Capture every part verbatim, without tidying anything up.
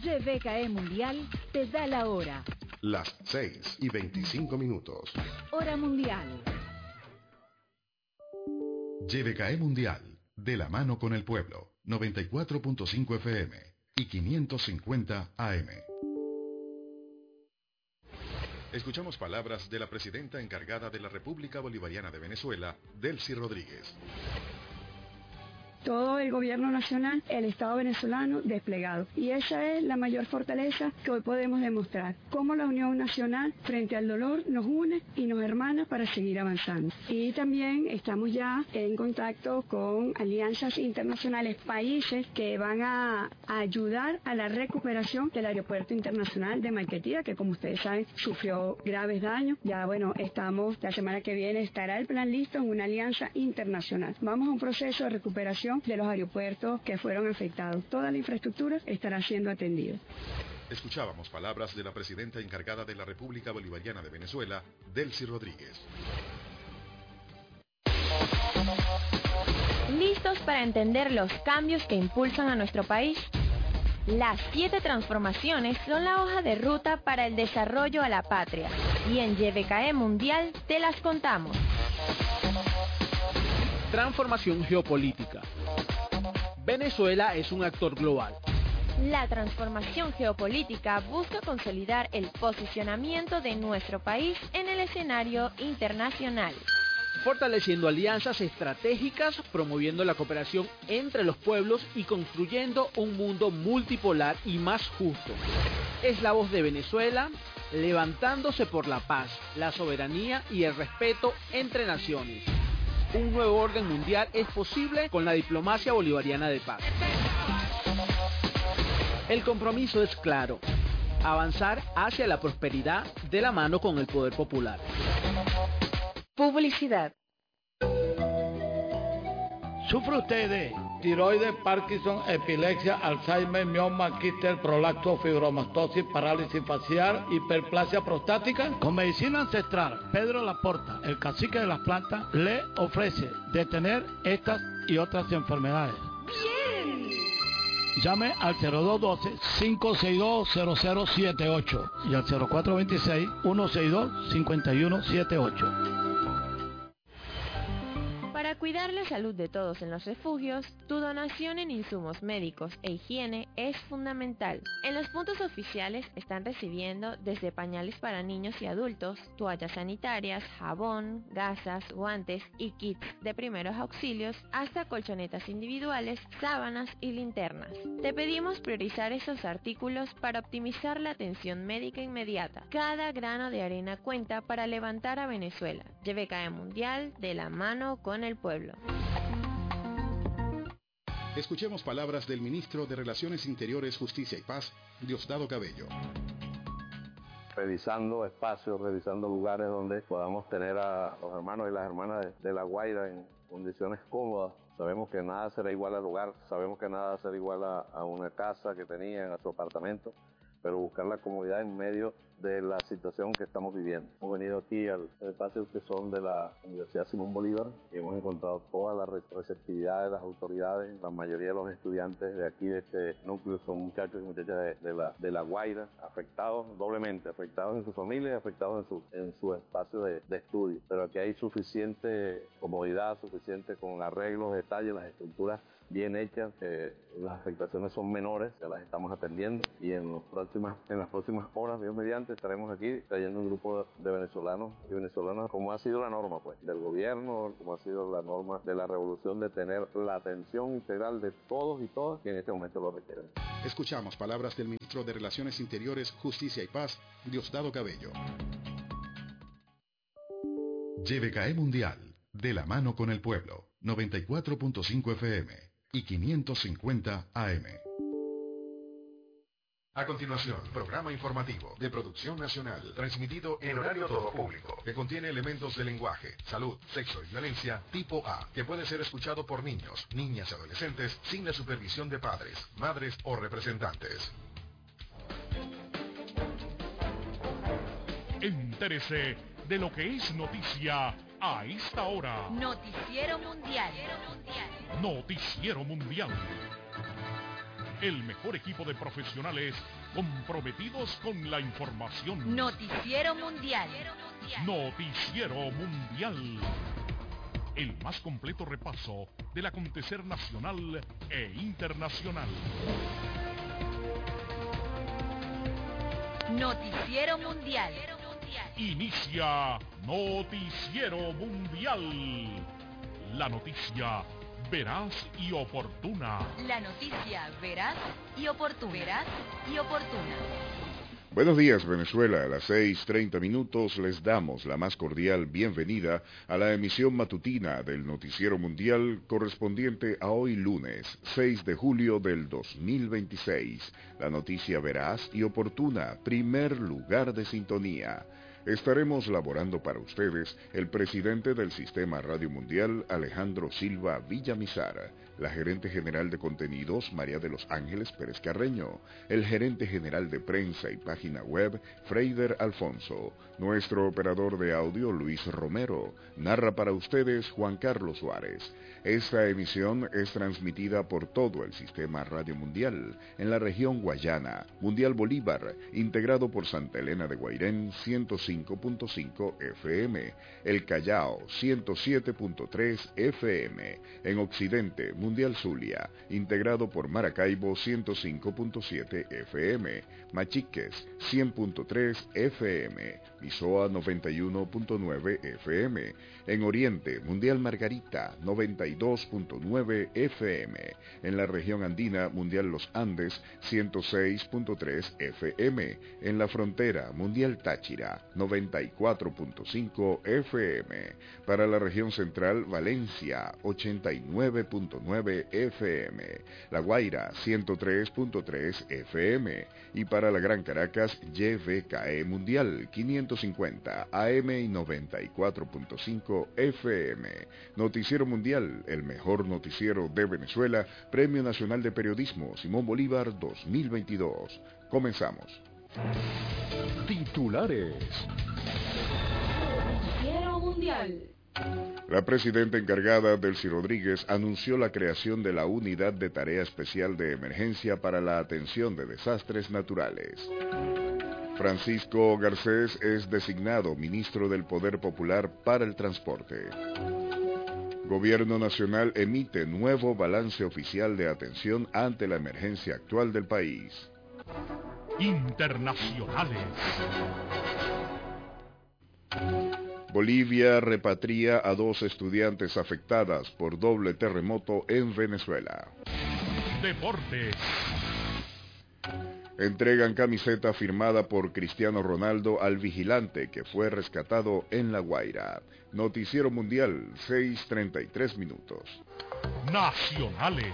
Y V K E Mundial te da la hora. Las seis y veinticinco minutos. Hora mundial. Y V K E Mundial, de la mano con el pueblo, noventa y cuatro punto cinco F M y quinientos cincuenta A M. Escuchamos palabras de la presidenta encargada de la República Bolivariana de Venezuela, Delcy Rodríguez. Todo el gobierno nacional, el Estado venezolano desplegado. Y esa es la mayor fortaleza que hoy podemos demostrar. Cómo la unión nacional frente al dolor nos une y nos hermana para seguir avanzando. Y también estamos ya en contacto con alianzas internacionales, países que van a, a ayudar a la recuperación del aeropuerto internacional de Maiquetía, que como ustedes saben sufrió graves daños. Ya bueno, estamos, la semana que viene estará el plan listo en una alianza internacional. Vamos a un proceso de recuperación de los aeropuertos que fueron afectados. Toda la infraestructura estará siendo atendida. Escuchábamos palabras de la presidenta encargada de la República Bolivariana de Venezuela, Delcy Rodríguez. ¿Listos para entender los cambios que impulsan a nuestro país? Las siete transformaciones son la hoja de ruta para el desarrollo a la patria. Y en Y V K E Mundial te las contamos. Transformación geopolítica. Venezuela es un actor global. La transformación geopolítica busca consolidar el posicionamiento de nuestro país en el escenario internacional, fortaleciendo alianzas estratégicas, promoviendo la cooperación entre los pueblos y construyendo un mundo multipolar y más justo. Es la voz de Venezuela, levantándose por la paz, la soberanía y el respeto entre naciones. Un nuevo orden mundial es posible con la diplomacia bolivariana de paz. El compromiso es claro: avanzar hacia la prosperidad de la mano con el poder popular. Publicidad. ¿Sufre usted de tiroides, Parkinson, epilepsia, Alzheimer, mioma, quistes, prolapso, fibromastosis, parálisis facial, hiperplasia prostática? Con medicina ancestral, Pedro Laporta, el cacique de las plantas, le ofrece detener estas y otras enfermedades. ¡Bien! Llame al cero dos uno dos, cinco seis dos, cero cero siete ocho y al cero cuatro dos seis, uno seis dos, cinco uno siete ocho. Para cuidar la salud de todos en los refugios, tu donación en insumos médicos e higiene es fundamental. En los puntos oficiales están recibiendo desde pañales para niños y adultos, toallas sanitarias, jabón, gasas, guantes y kits de primeros auxilios, hasta colchonetas individuales, sábanas y linternas. Te pedimos priorizar estos artículos para optimizar la atención médica inmediata. Cada grano de arena cuenta para levantar a Venezuela. Y V K E Mundial, de la mano con el pueblo. Escuchemos palabras del ministro de Relaciones Interiores, Justicia y Paz, Diosdado Cabello. Revisando espacios, revisando lugares donde podamos tener a los hermanos y las hermanas de, de La Guaira en condiciones cómodas. Sabemos que nada será igual al hogar, sabemos que nada será igual a, a una casa que tenían, a su apartamento, pero buscar la comodidad en medio de la situación que estamos viviendo. Hemos venido aquí al espacio que son de la Universidad Simón Bolívar y hemos encontrado toda la receptividad de las autoridades. La mayoría de los estudiantes de aquí, de este núcleo, son muchachos y muchachas de, de, la, de La Guaira, afectados doblemente, afectados en su familia y afectados en su, en su espacio de, de estudio. Pero aquí hay suficiente comodidad, suficiente con arreglos, detalles, las estructuras bien hechas, eh, las afectaciones son menores, ya las estamos atendiendo y en, los próximas, en las próximas horas, Dios mediante, estaremos aquí trayendo un grupo de venezolanos y venezolanas, como ha sido la norma pues del gobierno, como ha sido la norma de la revolución, de tener la atención integral de todos y todas que en este momento lo requieren. Escuchamos palabras del ministro de Relaciones Interiores, Justicia y Paz, Diosdado Cabello. Y V K E Mundial, de la mano con el pueblo, noventa y cuatro punto cinco F M y quinientos cincuenta A M. A continuación, programa informativo de producción nacional, transmitido en horario todo público, que contiene elementos de lenguaje, salud, sexo y violencia tipo A, que puede ser escuchado por niños, niñas y adolescentes sin la supervisión de padres, madres o representantes. Entérese de lo que es noticia a esta hora. Noticiero Mundial. Noticiero Mundial. el mejor equipo de profesionales comprometidos con la información. Noticiero Mundial. Noticiero Mundial. El más completo repaso del acontecer nacional e internacional. Noticiero Mundial. Inicia Noticiero Mundial. La noticia veraz y oportuna. La noticia veraz y oportuna. Veraz y oportuna. Buenos días, Venezuela. A las seis treinta minutos les damos la más cordial bienvenida a la emisión matutina del Noticiero Mundial correspondiente a hoy lunes, seis de julio del dos mil veintiséis. La noticia veraz y oportuna, primer lugar de sintonía. Estaremos laborando para ustedes el presidente del Sistema Radio Mundial, Alejandro Silva Villamizar, la gerente general de contenidos, María de los Ángeles Pérez Carreño, el gerente general de prensa y página web, Freider Alfonso, nuestro operador de audio, Luis Romero, narra para ustedes Juan Carlos Suárez. Esta emisión es transmitida por todo el Sistema Radio Mundial, en la región Guayana, Mundial Bolívar, integrado por Santa Elena de Guairén, ciento cinco punto cinco F M, El Callao, ciento siete punto tres F M, en Occidente, Mundial Zulia, integrado por Maracaibo, ciento cinco punto siete F M, Machiques, cien punto tres F M, Misoa, noventa y uno punto nueve F M, en Oriente, Mundial Margarita, noventa y dos punto nueve F M, en la región andina, Mundial Los Andes, ciento seis punto tres F M, en la frontera, Mundial Táchira, noventa y cuatro punto cinco F M, para la región central, Valencia, ochenta y nueve punto nueve F M, La Guaira, ciento tres punto tres F M, y para la Gran Caracas, Y V K E Mundial, quinientos cincuenta A M y noventa y cuatro punto cinco F M. Noticiero Mundial, el mejor noticiero de Venezuela, Premio Nacional de Periodismo Simón Bolívar dos mil veintidós. Comenzamos. Titulares. Noticiero Mundial. La presidenta encargada, Delcy Rodríguez, anunció la creación de la Unidad de Tarea Especial de Emergencia para la Atención de Desastres Naturales. Francisco Garcés es designado ministro del Poder Popular para el Transporte. Gobierno Nacional emite nuevo balance oficial de atención ante la emergencia actual del país. Internacionales. Bolivia repatria a dos estudiantes afectadas por doble terremoto en Venezuela. Deportes. Entregan camiseta firmada por Cristiano Ronaldo al vigilante que fue rescatado en La Guaira. Noticiero Mundial, seis treinta y tres minutos. Nacionales.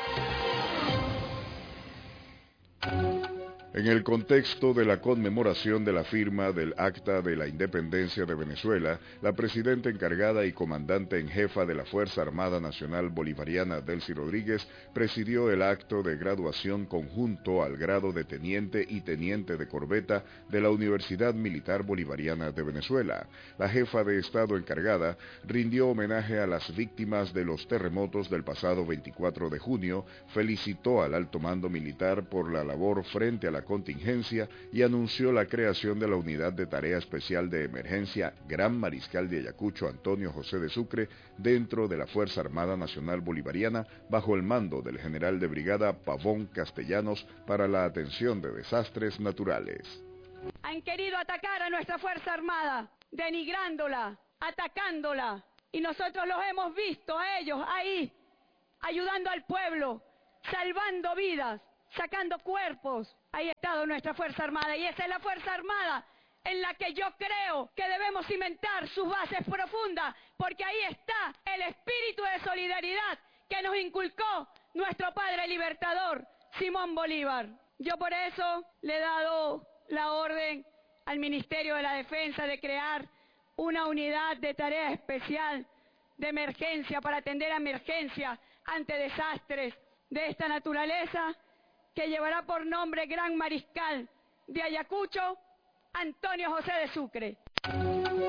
En el contexto de la conmemoración de la firma del Acta de la Independencia de Venezuela, la presidenta encargada y comandante en jefa de la Fuerza Armada Nacional Bolivariana, Delcy Rodríguez, presidió el acto de graduación conjunto al grado de teniente y teniente de corbeta de la Universidad Militar Bolivariana de Venezuela. La jefa de Estado encargada rindió homenaje a las víctimas de los terremotos del pasado veinticuatro de junio, felicitó al alto mando militar por la labor frente a la contingencia y anunció la creación de la Unidad de Tarea Especial de Emergencia Gran Mariscal de Ayacucho Antonio José de Sucre dentro de la Fuerza Armada Nacional Bolivariana bajo el mando del general de brigada Pavón Castellanos para la atención de desastres naturales. Han querido atacar a nuestra Fuerza Armada, denigrándola, atacándola, y nosotros los hemos visto a ellos ahí, ayudando al pueblo, salvando vidas, sacando cuerpos. Ahí ha estado nuestra Fuerza Armada, y esa es la Fuerza Armada en la que yo creo que debemos cimentar sus bases profundas, porque ahí está el espíritu de solidaridad que nos inculcó nuestro padre libertador, Simón Bolívar. Yo por eso le he dado la orden al Ministerio de la Defensa de crear una unidad de tarea especial de emergencia para atender a emergencias ante desastres de esta naturaleza, que llevará por nombre Gran Mariscal de Ayacucho, Antonio José de Sucre.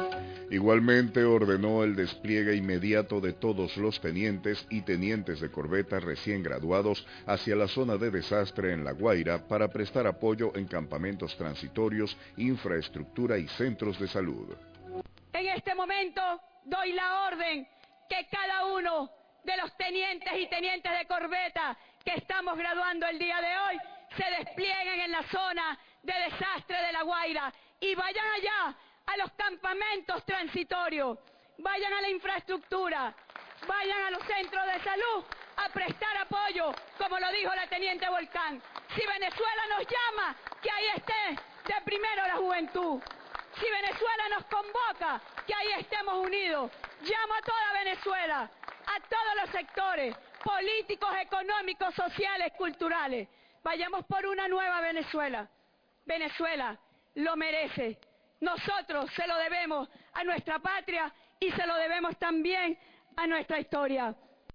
Igualmente ordenó el despliegue inmediato de todos los tenientes y tenientes de corbeta recién graduados hacia la zona de desastre en La Guaira para prestar apoyo en campamentos transitorios, infraestructura y centros de salud. En este momento doy la orden que cada uno de los tenientes y tenientes de corbeta que estamos graduando el día de hoy se desplieguen en la zona de desastre de La Guaira y vayan allá a los campamentos transitorios, vayan a la infraestructura, vayan a los centros de salud a prestar apoyo, como lo dijo la teniente Volcán. Si Venezuela nos llama, que ahí esté de primero la juventud. Si Venezuela nos convoca, que ahí estemos unidos. Llamo a toda Venezuela, a todos los sectores, políticos, económicos, sociales, culturales. Vayamos por una nueva Venezuela. Venezuela lo merece. Nosotros se lo debemos a nuestra patria y se lo debemos también a nuestra historia.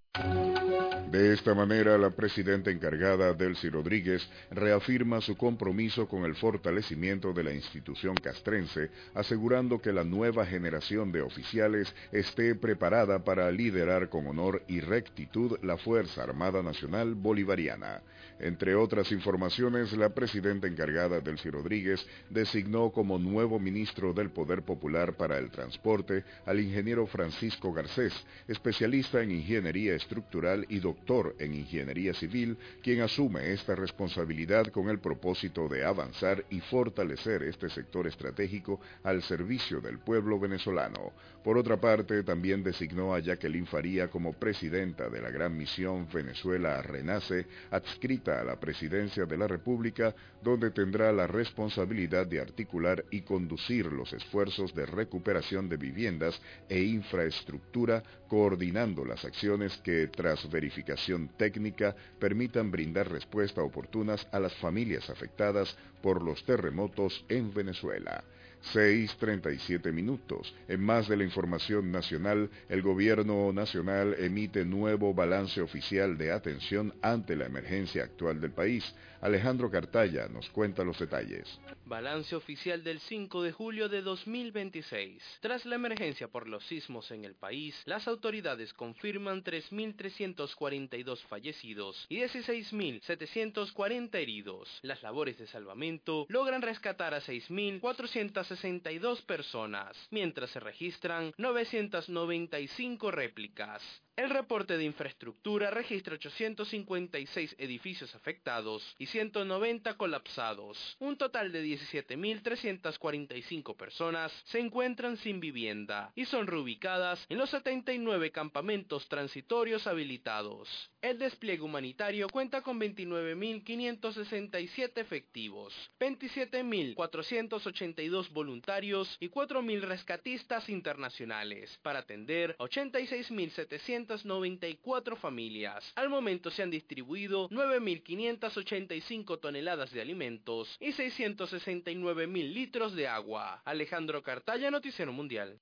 De esta manera, la presidenta encargada, Delcy Rodríguez, reafirma su compromiso con el fortalecimiento de la institución castrense, asegurando que la nueva generación de oficiales esté preparada para liderar con honor y rectitud la Fuerza Armada Nacional Bolivariana. Entre otras informaciones, la presidenta encargada, Delcy Rodríguez, designó como nuevo ministro del Poder Popular para el Transporte al ingeniero Francisco Garcés, especialista en ingeniería estructural y doctor en ingeniería civil, quien asume esta responsabilidad con el propósito de avanzar y fortalecer este sector estratégico al servicio del pueblo venezolano. Por otra parte, también designó a Jacqueline Faría como presidenta de la Gran Misión Venezuela Renace, adscrita a la Presidencia de la República, donde tendrá la responsabilidad de articular y conducir los esfuerzos de recuperación de viviendas e infraestructura, coordinando las acciones que, tras verificación técnica, permitan brindar respuesta oportunas a las familias afectadas por los terremotos en Venezuela. seis treinta y siete minutos. En más de la información nacional, el gobierno nacional emite nuevo balance oficial de atención ante la emergencia actual del país. Alejandro Cartaya nos cuenta los detalles. Balance oficial del cinco de julio de dos mil veintiséis. Tras la emergencia por los sismos en el país, las autoridades confirman tres mil trescientos cuarenta y dos fallecidos y dieciséis mil setecientos cuarenta heridos. Las labores de salvamento logran rescatar a seis mil cuatrocientos sesenta y dos personas, mientras se registran novecientas noventa y cinco réplicas. El reporte de infraestructura registra ochocientos cincuenta y seis edificios afectados y ciento noventa colapsados. Un total de diecisiete mil trescientas cuarenta y cinco personas se encuentran sin vivienda y son reubicadas en los setenta y nueve campamentos transitorios habilitados. El despliegue humanitario cuenta con veintinueve mil quinientos sesenta y siete efectivos, veintisiete mil cuatrocientos ochenta y dos voluntarios y cuatro mil rescatistas internacionales para atender a ochenta y seis mil setecientos noventa y cuatro familias. Al momento se han distribuido nueve mil quinientas ochenta y cinco toneladas de alimentos y seiscientos sesenta y nueve mil litros de agua. Alejandro Cartaya, Noticiero Mundial.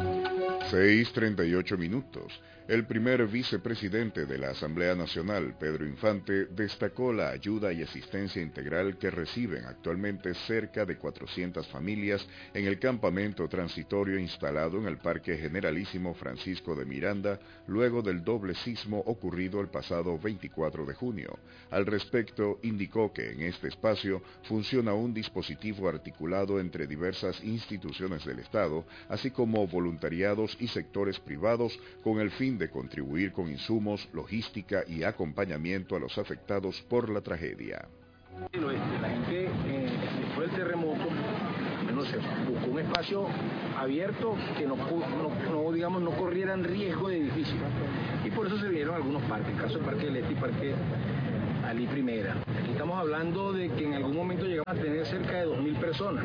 seis treinta y ocho minutos. El primer vicepresidente de la Asamblea Nacional, Pedro Infante, destacó la ayuda y asistencia integral que reciben actualmente cerca de cuatrocientas familias en el campamento transitorio instalado en el Parque Generalísimo Francisco de Miranda, luego del doble sismo ocurrido el pasado veinticuatro de junio. Al respecto, indicó que en este espacio funciona un dispositivo articulado entre diversas instituciones del Estado, así como voluntariados y sectores privados, con el fin de contribuir con insumos, logística y acompañamiento a los afectados por la tragedia. La gente, eh, después del terremoto, no sé, buscó un espacio abierto que no, no, no, digamos, no corrieran riesgo de edificio. Y por eso se vinieron algunos parques, el caso del Parque Leti y Parque Ali Primera. Aquí estamos hablando de que en algún momento llegamos a tener cerca de dos mil personas.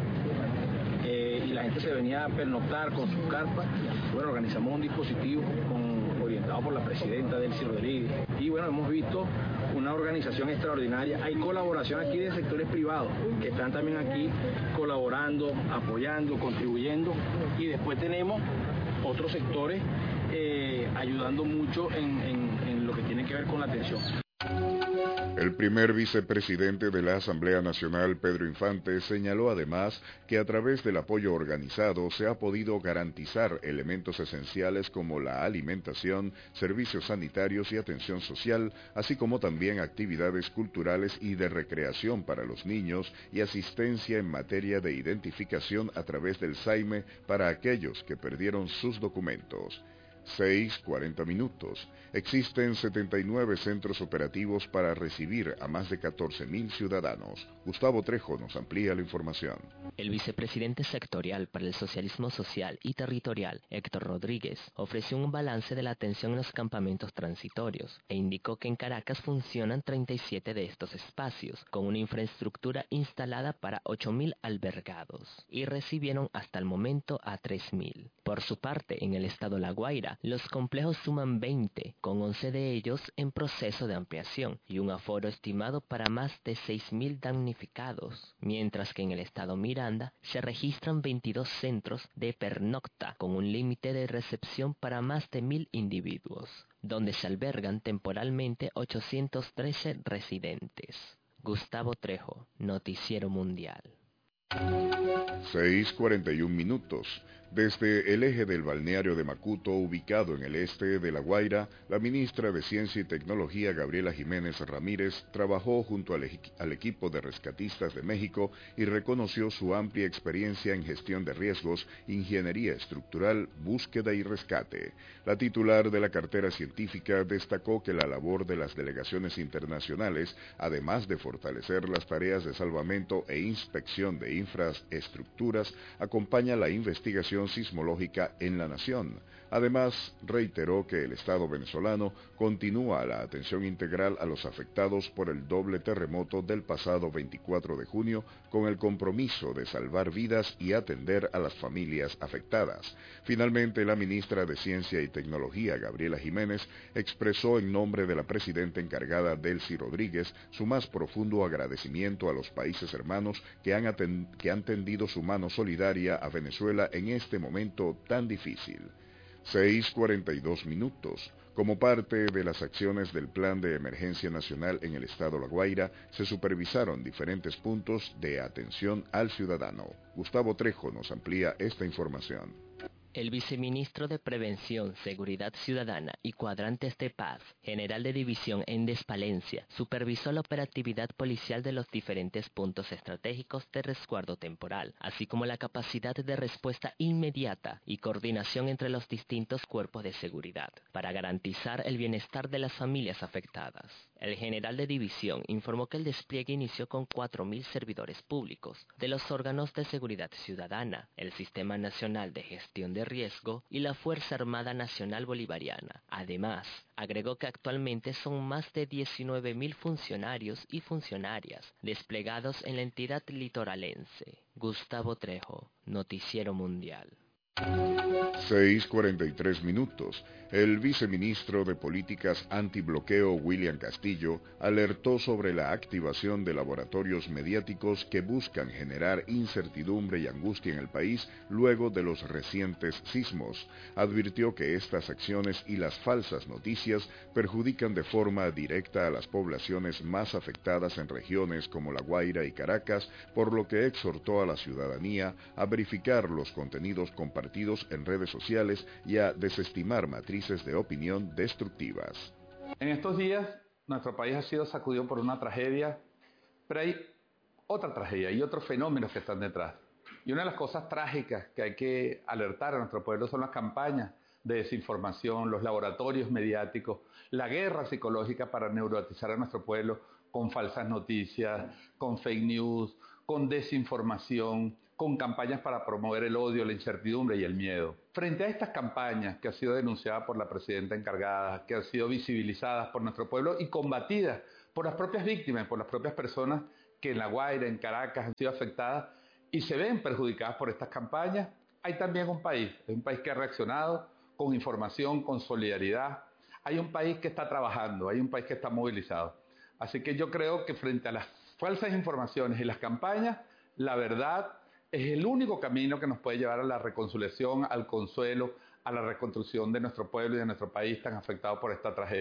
Eh, y la gente se venía a pernoctar con sus carpas. Bueno, organizamos un dispositivo con, orientado por la presidenta Delcy Rodríguez. Y bueno, hemos visto una organización extraordinaria. Hay colaboración aquí de sectores privados que están también aquí colaborando, apoyando, contribuyendo. Y después tenemos otros sectores eh, ayudando mucho en, en, en lo que tiene que ver con la atención. El primer vicepresidente de la Asamblea Nacional, Pedro Infante, señaló además que a través del apoyo organizado se ha podido garantizar elementos esenciales como la alimentación, servicios sanitarios y atención social, así como también actividades culturales y de recreación para los niños y asistencia en materia de identificación a través del SAIME para aquellos que perdieron sus documentos. seis cuarenta minutos. Existen setenta y nueve centros operativos para recibir a más de catorce mil ciudadanos. Gustavo Trejo nos amplía la información. El vicepresidente sectorial para el socialismo social y territorial, Héctor Rodríguez, ofreció un balance de la atención en los campamentos transitorios e indicó que en Caracas funcionan treinta y siete de estos espacios, con una infraestructura instalada para ocho mil albergados, y recibieron hasta el momento a tres mil. Por su parte, en el estado La Guaira, los complejos suman veinte, con once de ellos en proceso de ampliación y un aforo estimado para más de seis mil damnificados, mientras que en el estado Miranda se registran veintidós centros de pernocta con un límite de recepción para más de mil individuos, donde se albergan temporalmente ochocientos trece residentes. Gustavo Trejo, Noticiero Mundial. seis cuarenta y un minutos. Desde el eje del balneario de Macuto, ubicado en el este de La Guaira, la ministra de Ciencia y Tecnología, Gabriela Jiménez Ramírez, trabajó junto al, al equipo de rescatistas de México y reconoció su amplia experiencia en gestión de riesgos, ingeniería estructural, búsqueda y rescate. La titular de la cartera científica destacó que la labor de las delegaciones internacionales, además de fortalecer las tareas de salvamento e inspección de infraestructuras, acompaña la investigación sismológica en la nación. Además, reiteró que el Estado venezolano continúa la atención integral a los afectados por el doble terremoto del pasado veinticuatro de junio, con el compromiso de salvar vidas y atender a las familias afectadas. Finalmente, la ministra de Ciencia y Tecnología, Gabriela Jiménez, expresó en nombre de la presidenta encargada, Delcy Rodríguez, su más profundo agradecimiento a los países hermanos que han, aten- que han tendido su mano solidaria a Venezuela en este momento tan difícil. seis cuarenta y dos minutos. Como parte de las acciones del Plan de Emergencia Nacional en el estado La Guaira, se supervisaron diferentes puntos de atención al ciudadano. Gustavo Trejo nos amplía esta información. El viceministro de Prevención, Seguridad Ciudadana y Cuadrantes de Paz, general de división en Despalencia, supervisó la operatividad policial de los diferentes puntos estratégicos de resguardo temporal, así como la capacidad de respuesta inmediata y coordinación entre los distintos cuerpos de seguridad, para garantizar el bienestar de las familias afectadas. El general de división informó que el despliegue inició con cuatro mil servidores públicos de los órganos de seguridad ciudadana, el Sistema Nacional de Gestión de Riesgo y la Fuerza Armada Nacional Bolivariana. Además, agregó que actualmente son más de diecinueve mil funcionarios y funcionarias desplegados en la entidad litoralense. Gustavo Trejo, Noticiero Mundial. seis cuarenta y tres minutos. El viceministro de Políticas Antibloqueo, William Castillo, alertó sobre la activación de laboratorios mediáticos que buscan generar incertidumbre y angustia en el país luego de los recientes sismos. Advirtió que estas acciones y las falsas noticias perjudican de forma directa a las poblaciones más afectadas en regiones como La Guaira y Caracas, por lo que exhortó a la ciudadanía a verificar los contenidos compartidos en redes sociales y a desestimar matrices de opinión destructivas. En estos días, nuestro país ha sido sacudido por una tragedia, pero hay otra tragedia y otros fenómenos que están detrás. Y una de las cosas trágicas que hay que alertar a nuestro pueblo son las campañas de desinformación, los laboratorios mediáticos, la guerra psicológica para neurotizar a nuestro pueblo con falsas noticias, con fake news, con desinformación, con campañas para promover el odio, la incertidumbre y el miedo. Frente a estas campañas que han sido denunciadas por la presidenta encargada, que han sido visibilizadas por nuestro pueblo y combatidas por las propias víctimas, por las propias personas que en La Guaira, en Caracas han sido afectadas y se ven perjudicadas por estas campañas, hay también un país, un país que ha reaccionado con información, con solidaridad. Hay un país que está trabajando, hay un país que está movilizado. Así que yo creo que frente a las falsas informaciones y las campañas, la verdad es el único camino que nos puede llevar a la reconciliación, al consuelo, a la reconstrucción de nuestro pueblo y de nuestro país tan afectado por esta tragedia.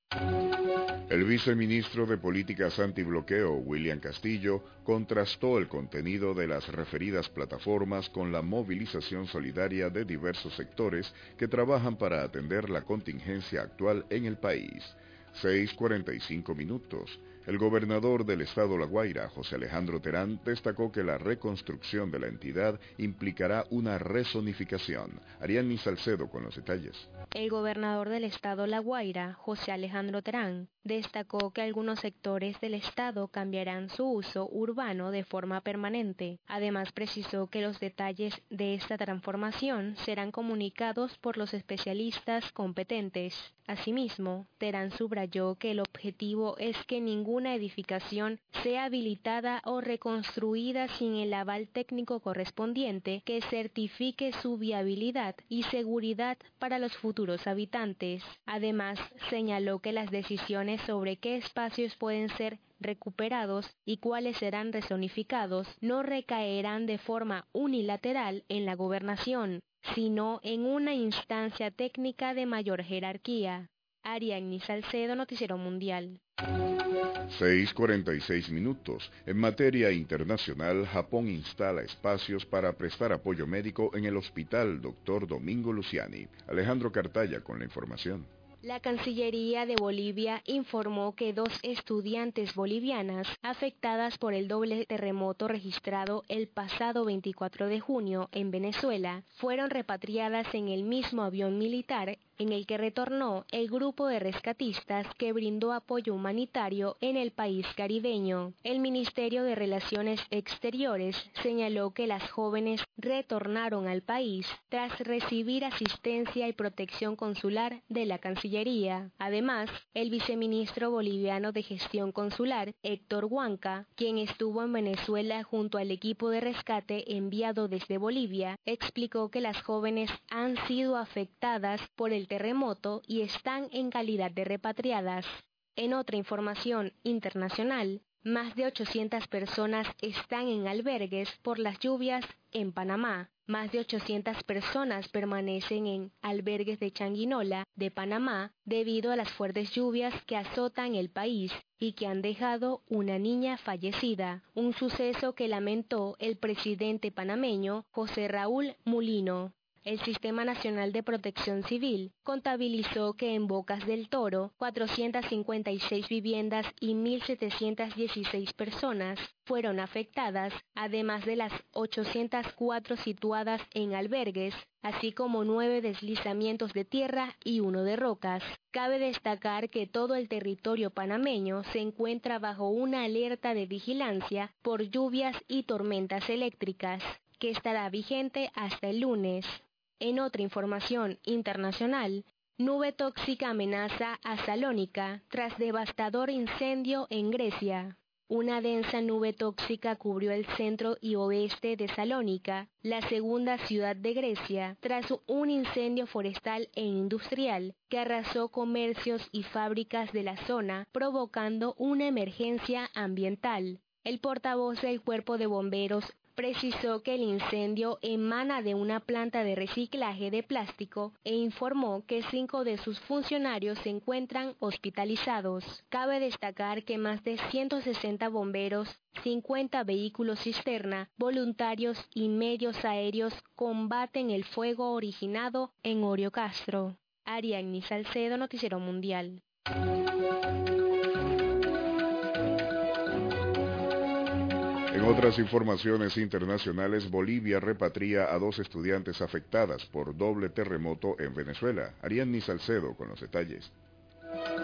El viceministro de Políticas Antibloqueo, William Castillo, contrastó el contenido de las referidas plataformas con la movilización solidaria de diversos sectores que trabajan para atender la contingencia actual en el país. seis cuarenta y cinco minutos. El gobernador del estado La Guaira, José Alejandro Terán, destacó que la reconstrucción de la entidad implicará una rezonificación. Ariadne Salcedo con los detalles. El gobernador del estado La Guaira, José Alejandro Terán, destacó que algunos sectores del estado cambiarán su uso urbano de forma permanente. Además, precisó que los detalles de esta transformación serán comunicados por los especialistas competentes. Asimismo, Terán subrayó que el objetivo es que ninguna edificación sea habilitada o reconstruida sin el aval técnico correspondiente que certifique su viabilidad y seguridad para los futuros habitantes. Además, señaló que las decisiones sobre qué espacios pueden ser recuperados y cuáles serán rezonificados no recaerán de forma unilateral en la gobernación, sino en una instancia técnica de mayor jerarquía. Ariadne Salcedo, Noticiero Mundial. seis cuarenta y seis minutos. En materia internacional, Japón instala espacios para prestar apoyo médico en el Hospital doctor Domingo Luciani. Alejandro Cartaya con la información. La Cancillería de Bolivia informó que dos estudiantes bolivianas afectadas por el doble terremoto registrado el pasado veinticuatro de junio en Venezuela fueron repatriadas en el mismo avión militar en el que retornó el grupo de rescatistas que brindó apoyo humanitario en el país caribeño. El Ministerio de Relaciones Exteriores señaló que las jóvenes retornaron al país tras recibir asistencia y protección consular de la Cancillería. Además, el viceministro boliviano de Gestión Consular, Héctor Huanca, quien estuvo en Venezuela junto al equipo de rescate enviado desde Bolivia, explicó que las jóvenes han sido afectadas por el terremoto y están en calidad de repatriadas. En otra información internacional, más de ochocientas personas están en albergues por las lluvias en Panamá. Más de ochocientas personas permanecen en albergues de Changuinola, de Panamá, debido a las fuertes lluvias que azotan el país y que han dejado una niña fallecida, un suceso que lamentó el presidente panameño José Raúl Mulino. El Sistema Nacional de Protección Civil contabilizó que en Bocas del Toro, cuatrocientas cincuenta y seis viviendas y mil setecientas dieciséis personas fueron afectadas, además de las ochocientas cuatro situadas en albergues, así como nueve deslizamientos de tierra y uno de rocas. Cabe destacar que todo el territorio panameño se encuentra bajo una alerta de vigilancia por lluvias y tormentas eléctricas, que estará vigente hasta el lunes. En otra información internacional, nube tóxica amenaza a Salónica tras devastador incendio en Grecia. Una densa nube tóxica cubrió el centro y oeste de Salónica, la segunda ciudad de Grecia, tras un incendio forestal e industrial que arrasó comercios y fábricas de la zona, provocando una emergencia ambiental. El portavoz del Cuerpo de Bomberos precisó que el incendio emana de una planta de reciclaje de plástico e informó que cinco de sus funcionarios se encuentran hospitalizados. Cabe destacar que más de ciento sesenta bomberos, cincuenta vehículos cisterna, voluntarios y medios aéreos combaten el fuego originado en Orio Castro. Ariadne Salcedo, Noticiero Mundial. En otras informaciones internacionales, Bolivia repatria a dos estudiantes afectadas por doble terremoto en Venezuela. Ariadne Salcedo con los detalles.